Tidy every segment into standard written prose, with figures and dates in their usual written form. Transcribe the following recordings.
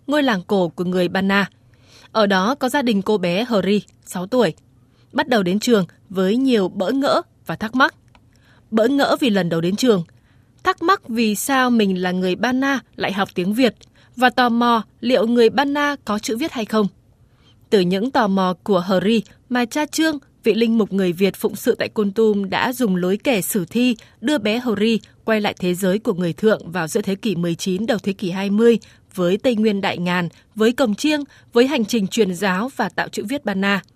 ngôi làng cổ của người Ba Na. Ở đó có gia đình cô bé Hri, 6 tuổi. Bắt đầu đến trường với nhiều bỡ ngỡ và thắc mắc. Bỡ ngỡ vì lần đầu đến trường, thắc mắc vì sao mình là người Ba Na lại học tiếng Việt và tò mò liệu người Ba Na có chữ viết hay không. Từ những tò mò của Hri mà cha Trương, vị linh mục người Việt phụng sự tại Kon Tum đã dùng lối kể sử thi đưa bé Hri quay lại thế giới của người Thượng vào giữa thế kỷ 19 đầu thế kỷ 20 với Tây Nguyên Đại Ngàn, với cồng chiêng, với hành trình truyền giáo và tạo chữ viết Ba Na.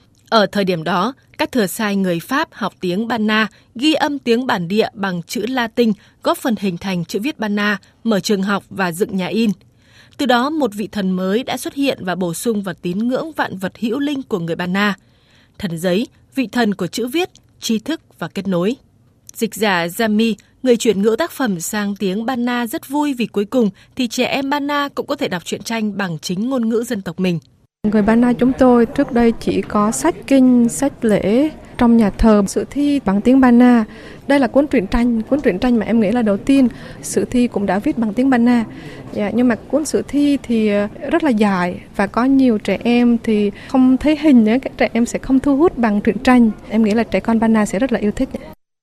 Ở thời điểm đó, các thừa sai người Pháp học tiếng Ba Na, ghi âm tiếng bản địa bằng chữ Latin, góp phần hình thành chữ viết Ba Na, mở trường học và dựng nhà in. Từ đó, một vị thần mới đã xuất hiện và bổ sung vào tín ngưỡng vạn vật hữu linh của người Ba Na. Thần giấy, vị thần của chữ viết, tri thức và kết nối. Dịch giả Jami, người chuyển ngữ tác phẩm sang tiếng Ba Na rất vui vì cuối cùng thì trẻ em Ba Na cũng có thể đọc truyện tranh bằng chính ngôn ngữ dân tộc mình. Người Ba Na chúng tôi trước đây chỉ có sách kinh, sách lễ trong nhà thờ, sử thi bằng tiếng Ba Na. Đây là cuốn truyện tranh mà em nghĩ là đầu tiên sử thi cũng đã viết bằng tiếng Ba Na. Nhưng mà cuốn sử thi thì rất là dài và có nhiều trẻ em thì không thấy hình nữa, các trẻ em sẽ không thu hút bằng truyện tranh. Em nghĩ là trẻ con Ba Na sẽ rất là yêu thích.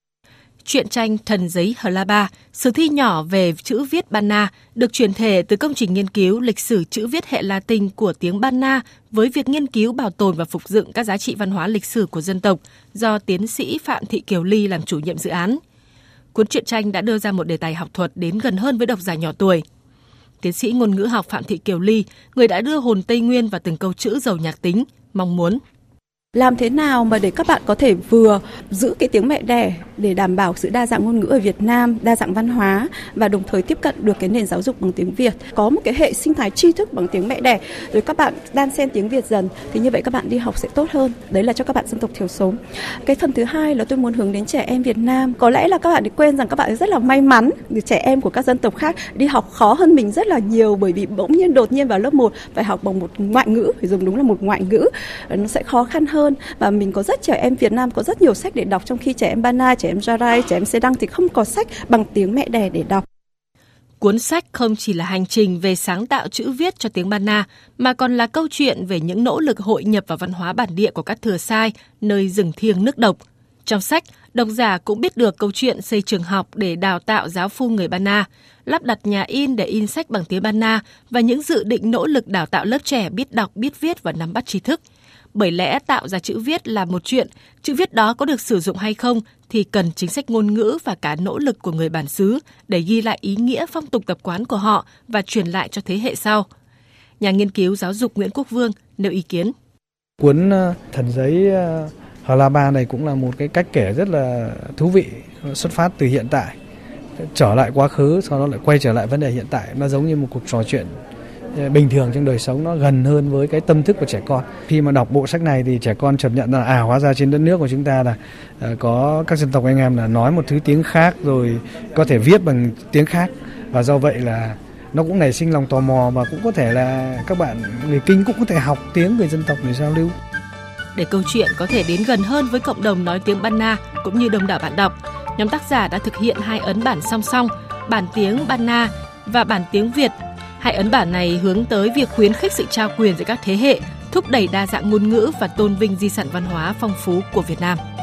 Truyện tranh Thần giấy Hlaba, sử thi nhỏ về chữ viết Ba Na, được chuyển thể từ công trình nghiên cứu lịch sử chữ viết hệ Latin của tiếng Ba Na với việc nghiên cứu bảo tồn và phục dựng các giá trị văn hóa lịch sử của dân tộc do tiến sĩ Phạm Thị Kiều Ly làm chủ nhiệm dự án. Cuốn truyện tranh đã đưa ra một đề tài học thuật đến gần hơn với độc giả nhỏ tuổi. Tiến sĩ ngôn ngữ học Phạm Thị Kiều Ly, người đã đưa hồn Tây Nguyên vào từng câu chữ giàu nhạc tính, mong muốn làm thế nào mà để các bạn có thể vừa giữ cái tiếng mẹ đẻ để đảm bảo sự đa dạng ngôn ngữ ở Việt Nam, đa dạng văn hóa và đồng thời tiếp cận được cái nền giáo dục bằng tiếng Việt. Có một cái hệ sinh thái tri thức bằng tiếng mẹ đẻ, rồi các bạn đan xen tiếng Việt dần thì như vậy các bạn đi học sẽ tốt hơn. Đấy là cho các bạn dân tộc thiểu số. Cái phần thứ hai là tôi muốn hướng đến trẻ em Việt Nam. Có lẽ là các bạn quên rằng các bạn rất là may mắn, trẻ em của các dân tộc khác đi học khó hơn mình rất là nhiều bởi vì bỗng nhiên đột nhiên vào lớp 1 phải học bằng một ngoại ngữ, phải dùng đúng là một ngoại ngữ, nó sẽ khó khăn hơn. Và mình có rất trẻ em Việt Nam có rất nhiều sách để đọc, trong khi trẻ em Ba Na, trẻ em Jarai, trẻ em Sê Đăng thì không có sách bằng tiếng mẹ đẻ để đọc. Cuốn sách không chỉ là hành trình về sáng tạo chữ viết cho tiếng Ba Na, mà còn là câu chuyện về những nỗ lực hội nhập vào văn hóa bản địa của các thừa sai nơi rừng thiêng nước độc. Trong sách, độc giả cũng biết được câu chuyện xây trường học để đào tạo giáo phu người Ba Na, lắp đặt nhà in để in sách bằng tiếng Ba Na và những dự định nỗ lực đào tạo lớp trẻ biết đọc, biết viết và nắm bắt tri thức. Bởi lẽ tạo ra chữ viết là một chuyện, chữ viết đó có được sử dụng hay không thì cần chính sách ngôn ngữ và cả nỗ lực của người bản xứ để ghi lại ý nghĩa phong tục tập quán của họ và truyền lại cho thế hệ sau. Nhà nghiên cứu giáo dục Nguyễn Quốc Vương nêu ý kiến. Cuốn Thần giấy Hlaba này cũng là một cái cách kể rất là thú vị, xuất phát từ hiện tại, trở lại quá khứ, sau đó lại quay trở lại vấn đề hiện tại. Nó giống như một cuộc trò chuyện bình thường trong đời sống, nó gần hơn với cái tâm thức của trẻ con. Khi mà đọc bộ sách này thì trẻ con chợt nhận ra hóa ra trên đất nước của chúng ta là có các dân tộc anh em là nói một thứ tiếng khác, rồi có thể viết bằng tiếng khác, và do vậy là nó cũng nảy sinh lòng tò mò, và cũng có thể là các bạn người Kinh cũng có thể học tiếng người dân tộc để giao lưu. Để câu chuyện có thể đến gần hơn với cộng đồng nói tiếng Ba Na cũng như đông đảo bạn đọc, nhóm tác giả đã thực hiện 2 ấn bản song song, bản tiếng Ba Na và bản tiếng Việt. 2 ấn bản này hướng tới việc khuyến khích sự trao quyền giữa các thế hệ, thúc đẩy đa dạng ngôn ngữ và tôn vinh di sản văn hóa phong phú của Việt Nam.